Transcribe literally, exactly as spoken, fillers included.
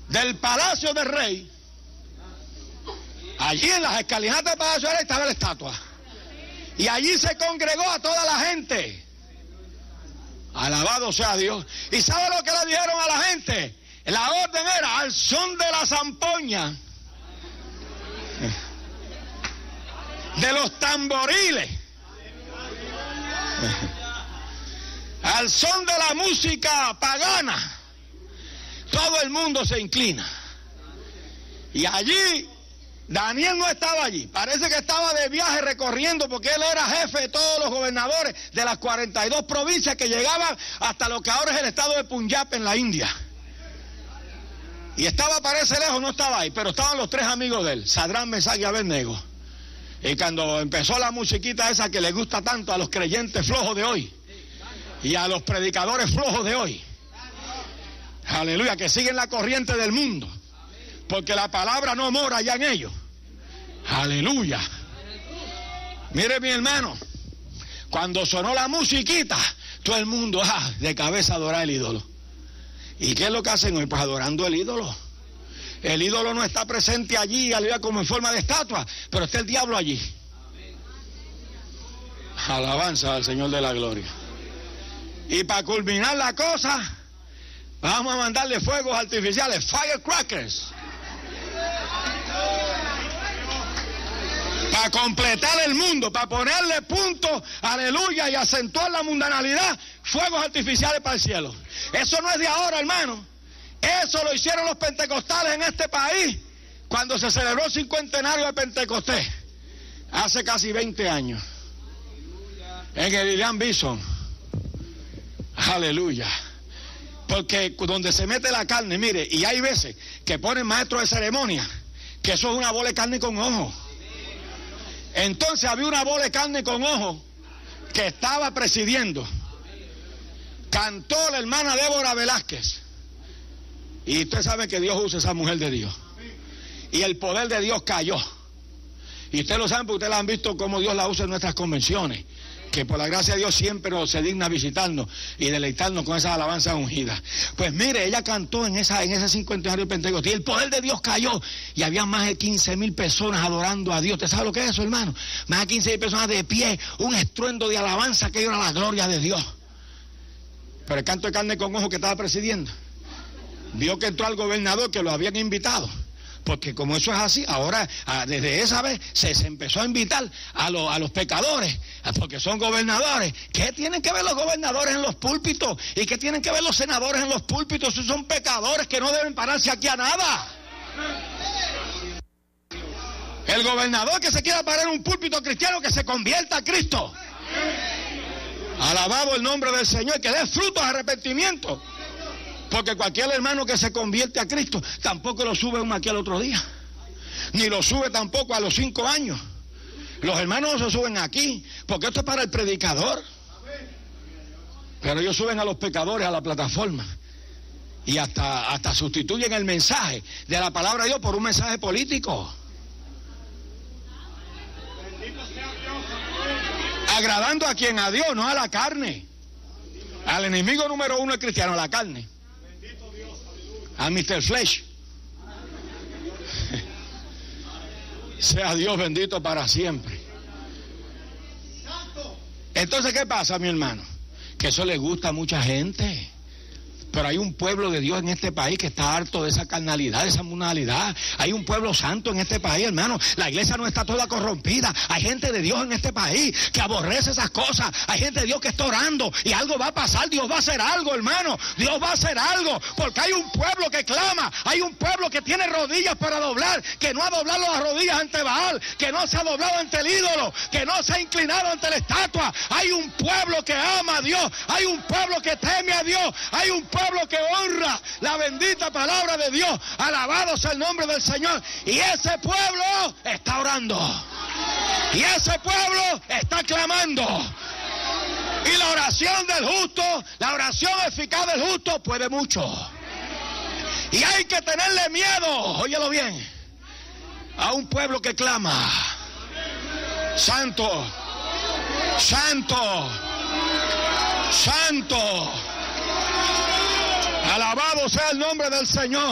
del Palacio del Rey, allí en las escalinatas del Palacio del Rey estaba la estatua. Y allí se congregó a toda la gente. Alabado sea Dios. ¿Y sabe lo que le dijeron a la gente? La orden era al son de la zampoña, de los tamboriles, al son de la música pagana, todo el mundo se inclina. Y allí Daniel no estaba allí, parece que estaba de viaje recorriendo, porque él era jefe de todos los gobernadores de las cuarenta y dos provincias que llegaban hasta lo que ahora es el estado de Punjab en la India. Y estaba, parece lejos, no estaba ahí, pero estaban los tres amigos de él, Sadrán, Mesach y Abednego. Y cuando empezó la musiquita esa que le gusta tanto a los creyentes flojos de hoy y a los predicadores flojos de hoy, aleluya, que siguen la corriente del mundo, porque la palabra no mora ya en ellos, aleluya. Mire mi hermano, cuando sonó la musiquita, todo el mundo ah, de cabeza a adorar el ídolo. ¿Y qué es lo que hacen hoy? Pues adorando el ídolo. El ídolo no está presente allí, aleluya, como en forma de estatua, pero está el diablo allí. Alabanza al Señor de la gloria. Y para culminar la cosa, vamos a mandarle fuegos artificiales, firecrackers, para completar el mundo, para ponerle punto, aleluya, y acentuar la mundanalidad, fuegos artificiales para el cielo. Eso no es de ahora, hermano. Eso lo hicieron los pentecostales en este país cuando se celebró el cincuentenario de Pentecostés, hace casi veinte años, en el Irán Bison. Aleluya. Porque donde se mete la carne, mire, y hay veces que ponen maestros de ceremonia, que eso es una bola de carne con ojo. Entonces había una bola de carne con ojo que estaba presidiendo. Cantó la hermana Débora Velázquez. Y usted sabe que Dios usa esa mujer de Dios. Y el poder de Dios cayó. Y ustedes lo saben porque ustedes la han visto cómo Dios la usa en nuestras convenciones. Que por la gracia de Dios siempre nos se digna visitarnos y deleitarnos con esas alabanzas ungidas. Pues mire, ella cantó en esa en ese cincuentenario de Pentecostés y el poder de Dios cayó y había más de quince mil personas adorando a Dios. ¿Usted sabe lo que es eso, hermano? Más de quince mil personas de pie, un estruendo de alabanza que era la gloria de Dios. Pero el canto de carne con ojo que estaba presidiendo vio que entró al gobernador que lo habían invitado. Porque como eso es así, ahora desde esa vez se, se empezó a invitar a, lo, a los pecadores, porque son gobernadores. ¿Qué tienen que ver los gobernadores en los púlpitos? ¿Y qué tienen que ver los senadores en los púlpitos? Esos son pecadores que no deben pararse aquí a nada. El gobernador que se quiera parar en un púlpito cristiano, que se convierta a Cristo. Alabado el nombre del Señor, que dé frutos de arrepentimiento. Porque cualquier hermano que se convierte a Cristo tampoco lo sube uno aquí al otro día, ni lo sube tampoco a los cinco años. Los hermanos no se suben aquí, porque esto es para el predicador. Pero ellos suben a los pecadores a la plataforma y hasta, hasta sustituyen el mensaje de la palabra de Dios por un mensaje político, agradando a quien, a Dios, no a la carne. Al enemigo número uno es cristiano, a la carne, a mister Flesh. Sea Dios bendito para siempre. Entonces, ¿qué pasa, mi hermano? Que eso le gusta a mucha gente. Pero hay un pueblo de Dios en este país que está harto de esa carnalidad, de esa mundanalidad. Hay un pueblo santo en este país, hermano. La iglesia no está toda corrompida. Hay gente de Dios en este país que aborrece esas cosas. Hay gente de Dios que está orando y algo va a pasar. Dios va a hacer algo, hermano. Dios va a hacer algo. Porque hay un pueblo que clama. Hay un pueblo que tiene rodillas para doblar. Que no ha doblado las rodillas ante Baal. Que no se ha doblado ante el ídolo. Que no se ha inclinado ante la estatua. Hay un pueblo que ama a Dios. Hay un pueblo que teme a Dios. Hay un pueblo que honra la bendita palabra de Dios. Alabado sea el nombre del Señor. Y ese pueblo está orando. Y ese pueblo está clamando. Y la oración del justo, la oración eficaz del justo puede mucho. Y hay que tenerle miedo, óyelo bien, a un pueblo que clama: santo, santo, santo. Alabado sea el nombre del Señor.